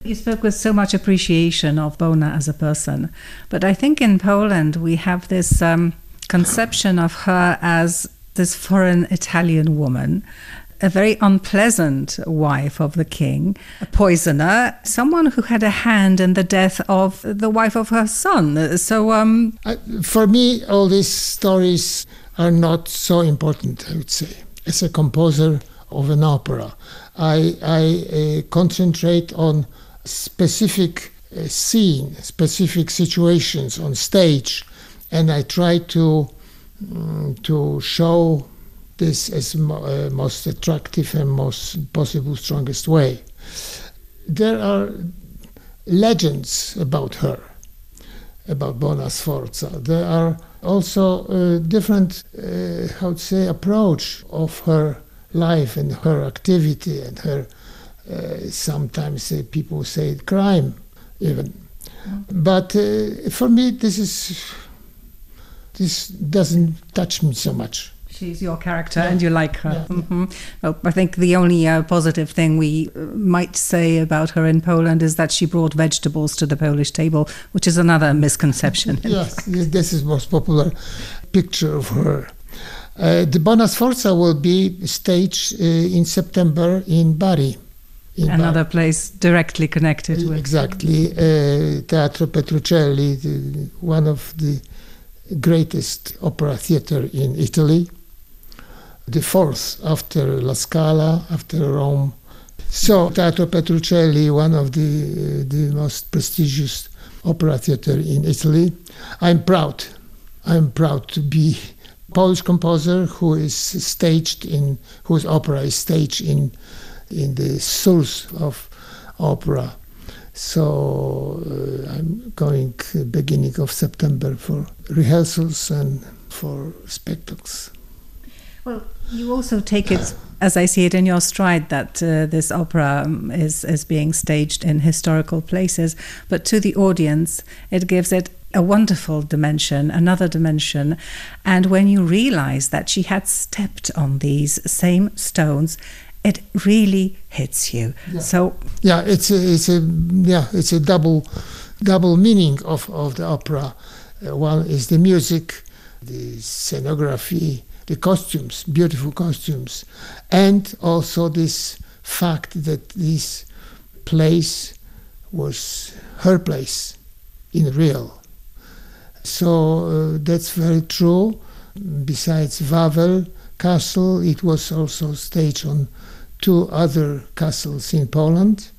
You spoke with so much appreciation of Bona as a person, but I think in Poland we have this conception of her as this foreign Italian woman, a very unpleasant wife of the king, a poisoner, someone who had a hand in the death of the wife of her son. So, for me, all these stories are not so important, I would say. As a composer of an opera, I concentrate on specific scene, specific situations on stage, and I try to show this as most attractive and most possible strongest way. There are legends about her, about Bona Sforza. There are also different, approach of her life and her activity and her, sometimes people say crime even. But for me, this doesn't touch me so much. She's your character and you like her. Yeah. Mm-hmm. Well, I think the only positive thing we might say about her in Poland is that she brought vegetables to the Polish table, which is another misconception. Yes, this is the most popular picture of her. The Bona Sforza will be staged in September in Bari. Another place directly connected with. Exactly. Teatro Petruccelli, one of the greatest opera theater in Italy. The fourth after La Scala, after Rome. So Teatro Petruccelli, one of the most prestigious opera theater in Italy. I'm proud to be Polish composer whose opera is staged in the source of opera. So I'm going beginning of September for rehearsals and for spectacles. Well, you also take it, as I see it, in your stride that this opera is being staged in historical places, but to the audience it gives it a wonderful dimension, another dimension. And when you realize that she had stepped on these same stones, it really hits you. Yeah. So yeah, it's a double meaning of the opera. One is the music, the scenography, the costumes, beautiful costumes, and also this fact that this place was her place in real. So that's very true. Besides Wawel Castle, it was also staged on 2 other castles in Poland.